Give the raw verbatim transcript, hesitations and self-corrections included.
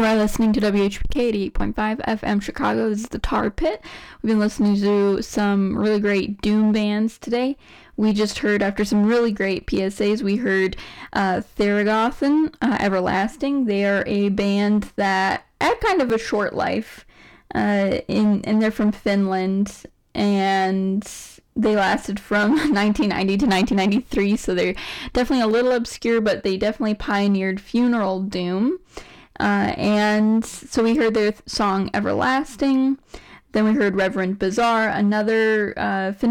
are listening to W H P K eighty-eight point five F M Chicago. This is the Tar Pit. We've been listening to some really great doom bands today. We just heard, after some really great P S As, we heard uh, Theragothan, uh, Everlasting. They are a band that had kind of a short life, uh, in, and they're from Finland, and they lasted from nineteen ninety to nineteen ninety-three, so they're definitely a little obscure, but they definitely pioneered funeral doom. Uh, and so we heard their th- song Everlasting. Then we heard Reverend Bazaar, another uh,